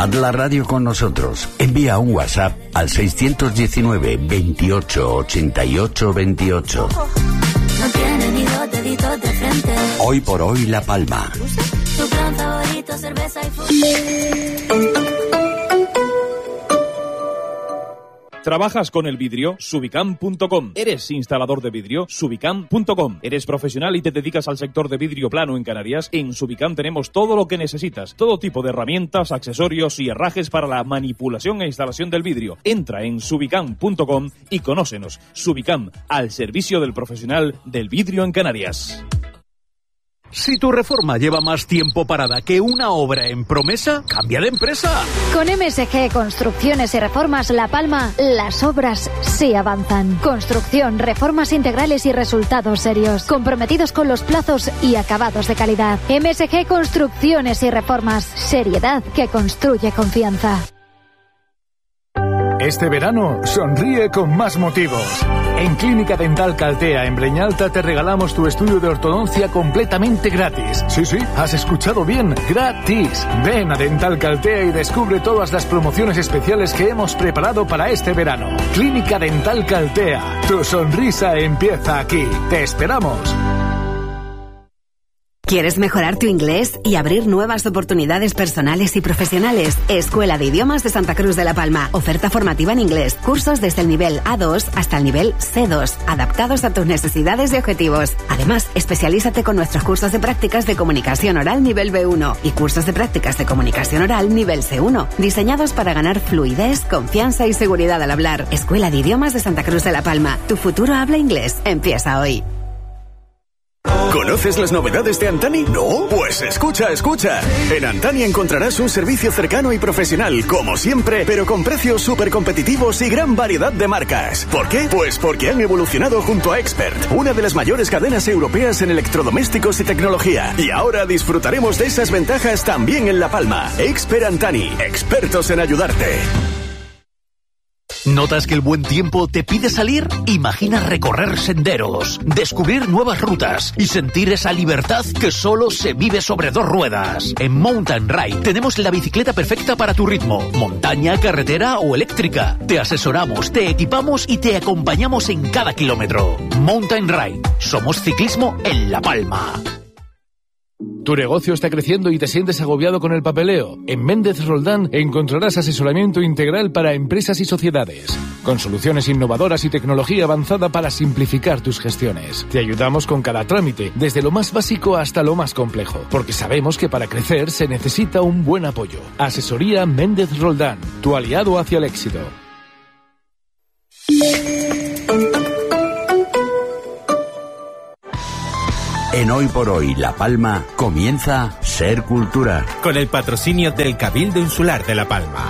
Haz la radio con nosotros. Envía un WhatsApp al 619 28 88 28. No tiene ni dos deditos de frente. Hoy por hoy La Palma. Tu plan favorito, cerveza y fútbol. ¿Trabajas con el vidrio? Subicam.com. ¿Eres instalador de vidrio? Subicam.com. ¿Eres profesional y te dedicas al sector de vidrio plano en Canarias? En Subicam tenemos todo lo que necesitas. Todo tipo de herramientas, accesorios y herrajes para la manipulación e instalación del vidrio. Entra en subicam.com y conócenos. Subicam, al servicio del profesional del vidrio en Canarias. Si tu reforma lleva más tiempo parada que una obra en promesa, cambia de empresa. Con MSG Construcciones y Reformas La Palma, las obras sí avanzan. Construcción, reformas integrales y resultados serios. Comprometidos con los plazos y acabados de calidad. MSG Construcciones y Reformas. Seriedad que construye confianza. Este verano, sonríe con más motivos. En Clínica Dental Caltea, en Breñalta, te regalamos tu estudio de ortodoncia completamente gratis. Sí, has escuchado bien, gratis. Ven a Dental Caltea y descubre todas las promociones especiales que hemos preparado para este verano. Clínica Dental Caltea, tu sonrisa empieza aquí. Te esperamos. ¿Quieres mejorar tu inglés y abrir nuevas oportunidades personales y profesionales? Escuela de Idiomas de Santa Cruz de la Palma. Oferta formativa en inglés. Cursos desde el nivel A2 hasta el nivel C2, adaptados a tus necesidades y objetivos. Además, especialízate con nuestros cursos de prácticas de comunicación oral nivel B1 y cursos de prácticas de comunicación oral nivel C1, diseñados para ganar fluidez, confianza y seguridad al hablar. Escuela de Idiomas de Santa Cruz de la Palma. Tu futuro habla inglés. Empieza hoy. ¿Conoces las novedades de Antani? ¿No? Pues escucha. En Antani encontrarás un servicio cercano y profesional, como siempre, pero con precios súper competitivos y gran variedad de marcas. ¿Por qué? Pues porque han evolucionado junto a Expert, una de las mayores cadenas europeas en electrodomésticos y tecnología. Y ahora disfrutaremos de esas ventajas también en La Palma. Expert Antani, expertos en ayudarte. ¿Notas que el buen tiempo te pide salir? Imagina recorrer senderos, descubrir nuevas rutas y sentir esa libertad que solo se vive sobre dos ruedas. En Mountain Ride tenemos la bicicleta perfecta para tu ritmo, montaña, carretera o eléctrica. Te asesoramos, te equipamos y te acompañamos en cada kilómetro. Mountain Ride, somos ciclismo en La Palma. ¿Tu negocio está creciendo y te sientes agobiado con el papeleo? En Méndez Roldán encontrarás asesoramiento integral para empresas y sociedades, con soluciones innovadoras y tecnología avanzada para simplificar tus gestiones. Te ayudamos con cada trámite, desde lo más básico hasta lo más complejo, porque sabemos que para crecer se necesita un buen apoyo. Asesoría Méndez Roldán, tu aliado hacia el éxito. En Hoy por Hoy La Palma comienza Ser Cultura. Con el patrocinio del Cabildo Insular de La Palma.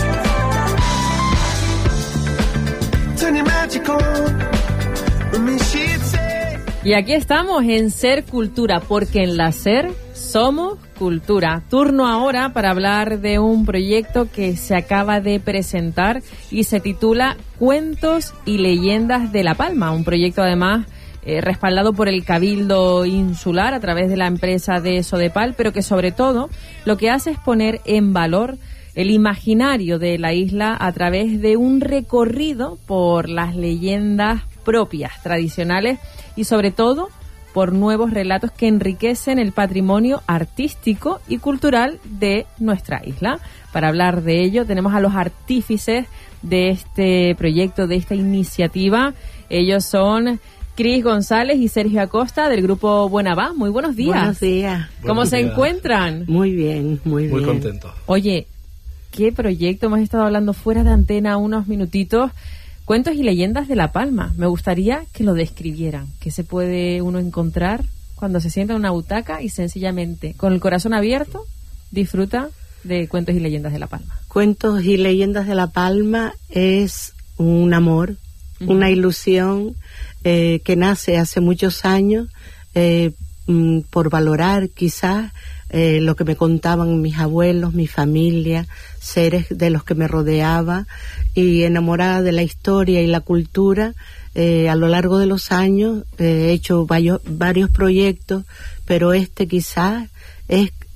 Y aquí estamos en Ser Cultura, porque en la Ser somos cultura. Turno ahora para hablar de un proyecto que se acaba de presentar y se titula Cuentos y Leyendas de La Palma. Un proyecto además respaldado por el Cabildo Insular a través de la empresa de Sodepal, pero que sobre todo lo que hace es poner en valor el imaginario de la isla a través de un recorrido por las leyendas propias, tradicionales y sobre todo por nuevos relatos que enriquecen el patrimonio artístico y cultural de nuestra isla. Para hablar de ello tenemos a los artífices de este proyecto, de esta iniciativa. Ellos son Cris González y Sergio Acosta del grupo Buenavá. Muy buenos días. Buenos días. ¿Cómo se encuentran? Muy bien, muy bien. Muy contentos. Oye, ¿qué proyecto? Hemos estado hablando fuera de antena unos minutitos. Cuentos y leyendas de La Palma. Me gustaría que lo describieran. ¿Qué se puede uno encontrar cuando se sienta en una butaca y sencillamente, con el corazón abierto, disfruta de Cuentos y Leyendas de La Palma? Cuentos y Leyendas de La Palma es un amor, una ilusión que nace hace muchos años por valorar quizás lo que me contaban mis abuelos, mi familia, seres de los que me rodeaba, y enamorada de la historia y la cultura. A lo largo de los años he hecho varios proyectos, pero este quizás es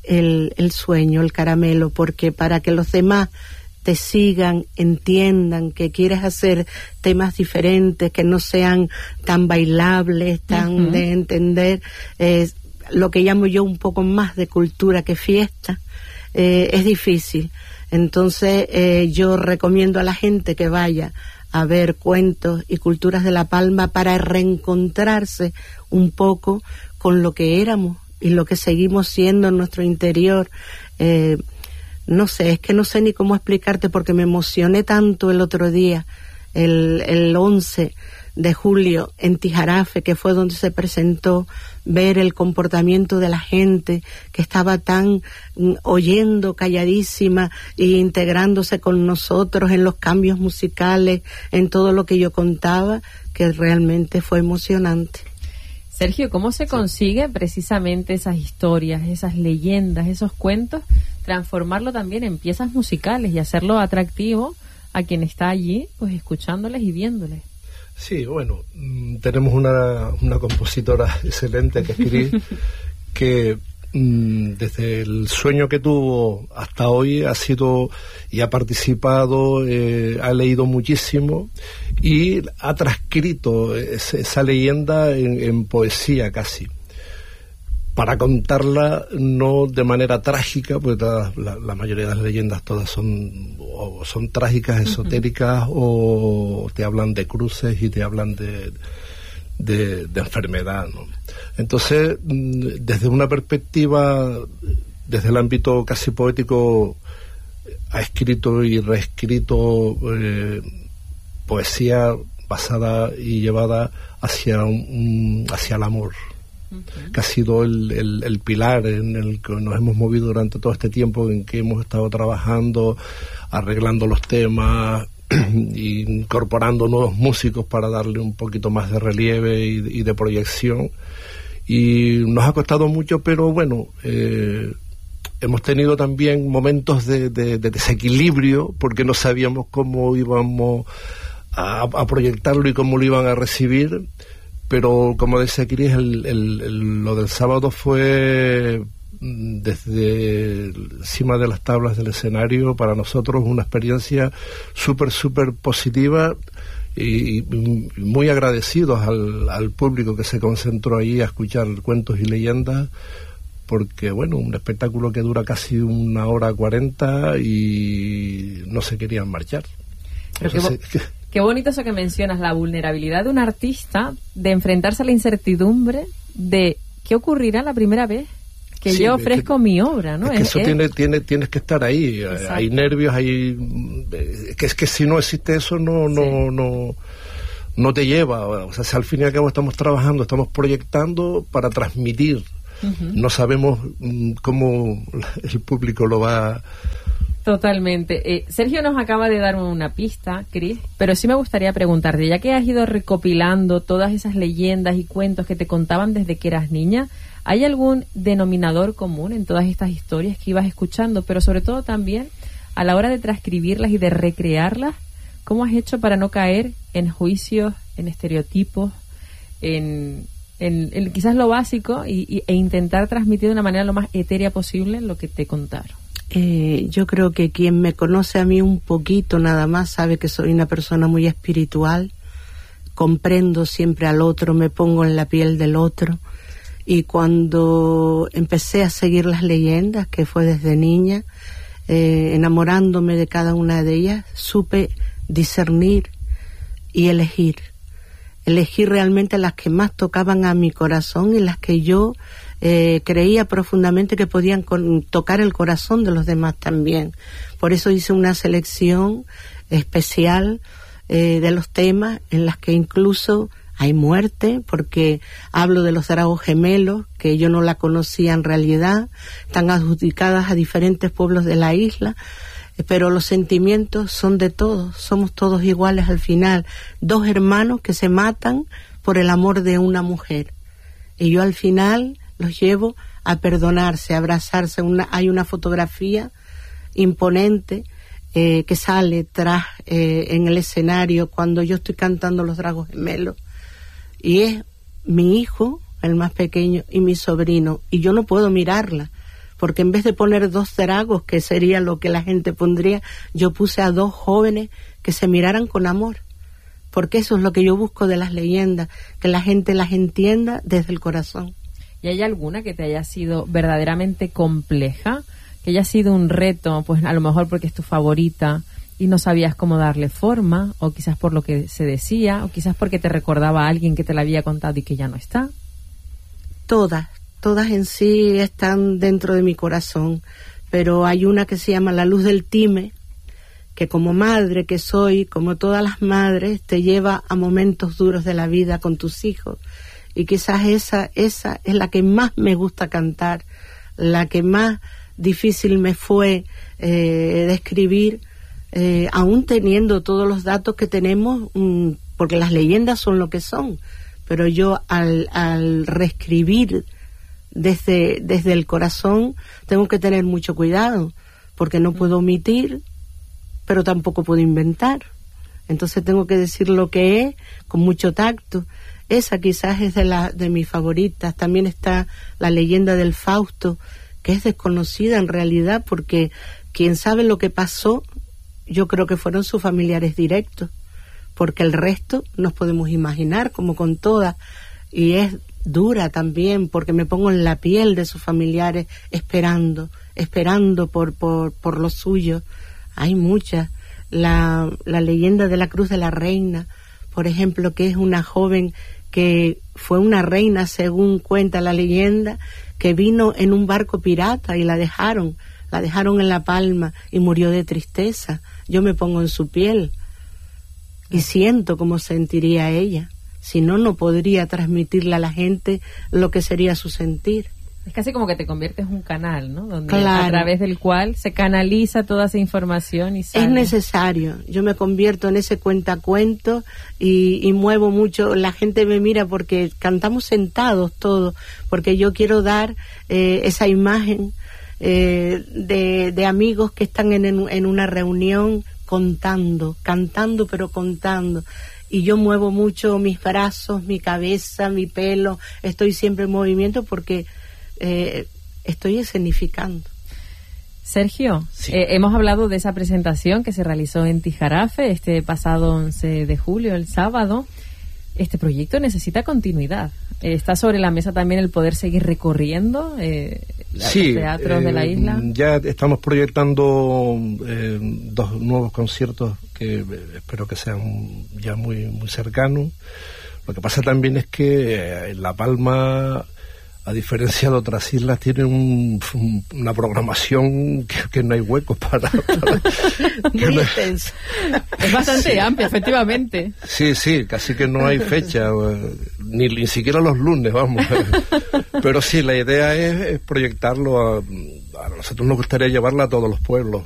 el sueño, el caramelo, porque para que los demás te sigan, entiendan que quieres hacer temas diferentes, que no sean tan bailables, tan de entender, lo que llamo yo un poco más de cultura que fiesta, es difícil. Entonces yo recomiendo a la gente que vaya a ver cuentos y culturas de La Palma para reencontrarse un poco con lo que éramos y lo que seguimos siendo en nuestro interior. No sé, es que no sé ni cómo explicarte, porque me emocioné tanto el otro día, el 11 de julio en Tijarafe, que fue donde se presentó, ver el comportamiento de la gente que estaba tan oyendo calladísima e integrándose con nosotros en los cambios musicales, en todo lo que yo contaba, que realmente fue emocionante. Sergio, ¿cómo se consigue precisamente esas historias, esas leyendas, esos cuentos, transformarlo también en piezas musicales y hacerlo atractivo a quien está allí, pues escuchándoles y viéndoles? Sí, bueno, tenemos una compositora excelente, que es Cris, que desde el sueño que tuvo hasta hoy ha sido y ha participado, ha leído muchísimo y ha transcrito esa leyenda en poesía casi, para contarla no de manera trágica, porque la mayoría de las leyendas todas son trágicas, esotéricas, o te hablan de cruces y te hablan de enfermedad, ¿no? Entonces, desde una perspectiva, desde el ámbito casi poético, ha escrito y reescrito poesía basada y llevada hacia el amor, que ha sido el pilar en el que nos hemos movido durante todo este tiempo en que hemos estado trabajando, arreglando los temas, incorporando nuevos músicos para darle un poquito más de relieve y de proyección. Y nos ha costado mucho, pero bueno, hemos tenido también momentos de desequilibrio, porque no sabíamos cómo íbamos a proyectarlo y cómo lo iban a recibir. Pero como decía Cris, lo del sábado fue desde encima de las tablas del escenario para nosotros una experiencia súper positiva, y muy agradecidos al público que se concentró ahí a escuchar cuentos y leyendas, porque bueno, un espectáculo que dura casi 1:40 y no se querían marchar. Qué bonito eso que mencionas, la vulnerabilidad de un artista de enfrentarse a la incertidumbre de qué ocurrirá la primera vez que yo ofrezco mi obra, ¿no? Es que eso tienes que estar ahí. Exacto. Hay nervios, es que si no existe eso no te lleva. O sea, si al fin y al cabo estamos trabajando, estamos proyectando para transmitir. No sabemos cómo el público lo va. Totalmente. Sergio nos acaba de dar una pista, Cris, pero sí me gustaría preguntarte, ya que has ido recopilando todas esas leyendas y cuentos que te contaban desde que eras niña, ¿hay algún denominador común en todas estas historias que ibas escuchando? Pero sobre todo también, a la hora de transcribirlas y de recrearlas, ¿cómo has hecho para no caer en juicios, en estereotipos, en quizás lo básico e intentar transmitir de una manera lo más etérea posible lo que te contaron? Yo creo que quien me conoce a mí un poquito nada más sabe que soy una persona muy espiritual, comprendo siempre al otro, me pongo en la piel del otro, y cuando empecé a seguir las leyendas, que fue desde niña, enamorándome de cada una de ellas, supe discernir y elegir realmente las que más tocaban a mi corazón y las que yo creía profundamente que podían tocar el corazón de los demás también. Por eso hice una selección especial de los temas en las que incluso hay muerte, porque hablo de los dragos gemelos, que yo no la conocía en realidad, están adjudicadas a diferentes pueblos de la isla, pero los sentimientos son de todos, somos todos iguales al final, dos hermanos que se matan por el amor de una mujer, y yo al final los llevo a perdonarse, a abrazarse. Hay una fotografía imponente que sale tras en el escenario cuando yo estoy cantando Los Dragos Gemelos, y es mi hijo, el más pequeño, y mi sobrino, y yo no puedo mirarla porque en vez de poner 2 dragos, que sería lo que la gente pondría, yo puse a 2 jóvenes que se miraran con amor, porque eso es lo que yo busco de las leyendas, que la gente las entienda desde el corazón. ¿Y hay alguna que te haya sido verdaderamente compleja? Que haya sido un reto, pues a lo mejor porque es tu favorita y no sabías cómo darle forma, o quizás por lo que se decía, o quizás porque te recordaba a alguien que te la había contado y que ya no está. Todas en sí están dentro de mi corazón, pero hay una que se llama La Luz del Time, que como madre que soy, como todas las madres, te lleva a momentos duros de la vida con tus hijos, y quizás esa es la que más me gusta cantar, la que más difícil me fue de escribir, aún teniendo todos los datos que tenemos, porque las leyendas son lo que son, pero yo al reescribir desde el corazón tengo que tener mucho cuidado, porque no puedo omitir, pero tampoco puedo inventar. Entonces tengo que decir lo que es con mucho tacto. Esa quizás es de mis favoritas. También está La Leyenda del Fausto, que es desconocida en realidad, porque quien sabe lo que pasó, yo creo que fueron sus familiares directos, porque el resto nos podemos imaginar, como con todas, y es dura también, porque me pongo en la piel de sus familiares, esperando por lo suyo. Hay muchas. La leyenda de la Cruz de la Reina, por ejemplo, que es una joven que fue una reina, según cuenta la leyenda, que vino en un barco pirata y la dejaron en La Palma y murió de tristeza. Yo me pongo en su piel y siento cómo sentiría ella. Si no, no podría transmitirle a la gente lo que sería su sentir. Es casi como que te conviertes en un canal, ¿no? Donde claro, a través del cual se canaliza toda esa información y sale. Es necesario. Yo me convierto en ese cuentacuentos y muevo mucho. La gente me mira porque cantamos sentados todos, porque yo quiero dar esa imagen de amigos que están en una reunión cantando, pero contando. Y yo muevo mucho mis brazos, mi cabeza, mi pelo. Estoy siempre en movimiento porque estoy escenificando. Sergio, sí. Hemos hablado de esa presentación que se realizó en Tijarafe este pasado 11 de julio, el sábado. Este proyecto necesita continuidad. ¿Está sobre la mesa también el poder seguir recorriendo los teatros de la isla? Ya estamos proyectando 2 nuevos conciertos que espero que sean ya muy, muy cercanos. Lo que pasa también es que en La Palma, a diferencia de otras islas, tiene una programación que no hay huecos para muy intenso. Es bastante amplia, efectivamente. Sí, casi que no hay fecha, ni siquiera los lunes, vamos. Pero sí, la idea es proyectarlo. A nosotros nos gustaría llevarla a todos los pueblos.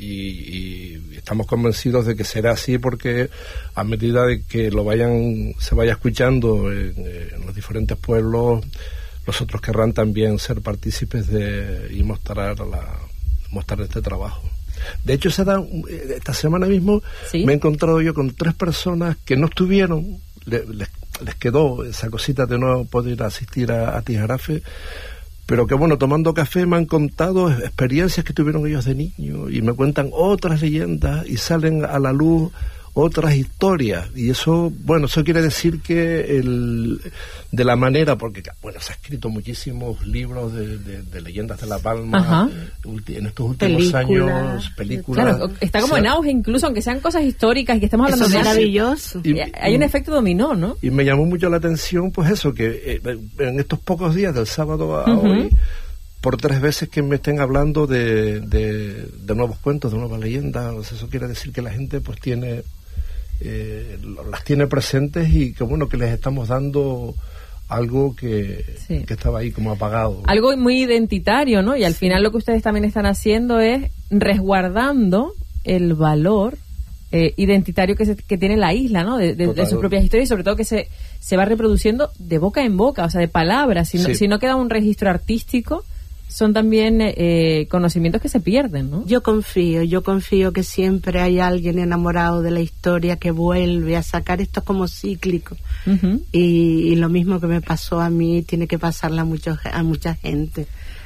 Y estamos convencidos de que será así, porque a medida de que se vaya escuchando en los diferentes pueblos, los otros querrán también ser partícipes y mostrar este trabajo. De hecho, esta semana mismo ¿sí? Me he encontrado yo con 3 personas que no estuvieron, les quedó esa cosita de no poder asistir a Tijarafe, pero que bueno, tomando café me han contado experiencias que tuvieron ellos de niños y me cuentan otras leyendas y salen a la luz otras historias, y eso quiere decir que de la manera, porque se ha escrito muchísimos libros de leyendas de La Palma en estos últimos años, películas. Claro, está como en auge, incluso aunque sean cosas históricas y que estemos hablando de maravilloso. Hay un efecto dominó, ¿no? Y me llamó mucho la atención, pues eso, que en estos pocos días, del sábado a hoy, por 3 veces que me estén hablando de nuevos cuentos, de nuevas leyendas, eso quiere decir que la gente pues las tiene presentes y que les estamos dando algo que estaba ahí como apagado. Algo muy identitario, ¿no? Y al final lo que ustedes también están haciendo es resguardando el valor identitario que tiene la isla, ¿no? De sus propias historias, y sobre todo que se va reproduciendo de boca en boca, o sea, de palabras. Si no queda un registro artístico, son también conocimientos que se pierden, ¿no? Yo confío que siempre hay alguien enamorado de la historia que vuelve a sacar esto como cíclico. Y lo mismo que me pasó a mí tiene que pasarle a mucha gente,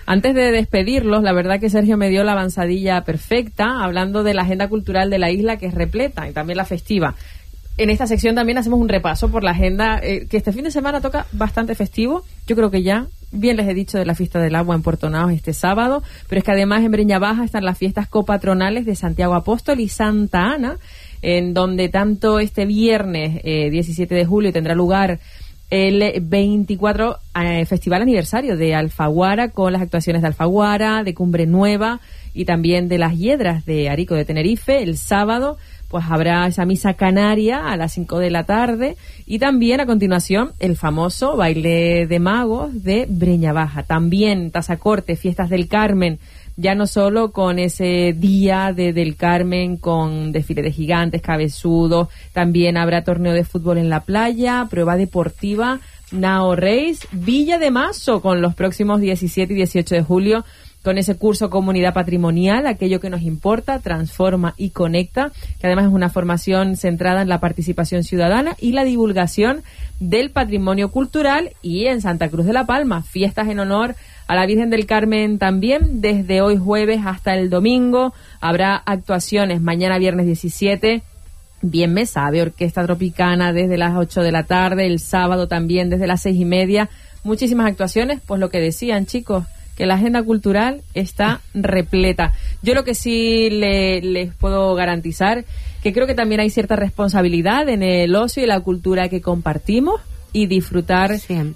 Antes de despedirlos, la verdad que Sergio me dio la avanzadilla perfecta, hablando de la agenda cultural de la isla, que es repleta, y también la festiva. En esta sección también hacemos un repaso por la agenda, que este fin de semana toca bastante festivo. Yo creo que ya, bien les he dicho de la fiesta del agua en Puerto Naos este sábado, pero es que además en Breña Baja están las fiestas copatronales de Santiago Apóstol y Santa Ana, en donde tanto este viernes 17 de julio tendrá lugar el 24 Festival Aniversario de Alfaguara, con las actuaciones de Alfaguara, de Cumbre Nueva y también de las Hiedras de Arico de Tenerife. El sábado pues habrá esa misa canaria a las 5 de la tarde y también a continuación el famoso baile de magos de Breña Baja. También Tazacorte, Fiestas del Carmen, ya no solo con ese día del Carmen con desfile de gigantes, cabezudos, también habrá torneo de fútbol en la playa, prueba deportiva, Nao Race, Villa de Mazo con los próximos 17 y 18 de julio, con ese curso Comunidad Patrimonial, aquello que nos importa, transforma y conecta, que además es una formación centrada en la participación ciudadana y la divulgación del patrimonio cultural. Y en Santa Cruz de la Palma, fiestas en honor a la Virgen del Carmen también, desde hoy jueves hasta el domingo. Habrá actuaciones mañana viernes 17, bien me sabe, Orquesta Tropicana desde las 8 de la tarde, el sábado también desde las 6:30, muchísimas actuaciones, pues lo que decían, chicos, que la agenda cultural está repleta. Yo lo que sí les puedo garantizar, que creo que también hay cierta responsabilidad en el ocio y la cultura que compartimos, y disfrutar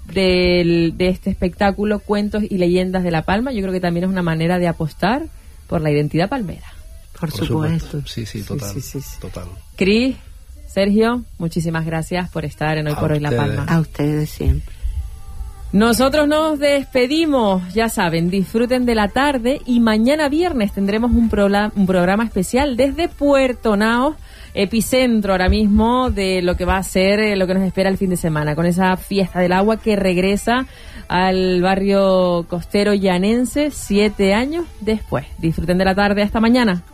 de este espectáculo, Cuentos y Leyendas de La Palma. Yo creo que también es una manera de apostar por la identidad palmera. Por supuesto. Sí, total. Total. Cris, Sergio, muchísimas gracias por estar en Hoy por Hoy La Palma. A ustedes siempre. Nosotros nos despedimos, ya saben, disfruten de la tarde y mañana viernes tendremos un programa especial desde Puerto Naos, epicentro ahora mismo de lo que va a ser, lo que nos espera el fin de semana, con esa fiesta del agua que regresa al barrio costero llanense 7 años después. Disfruten de la tarde, hasta mañana.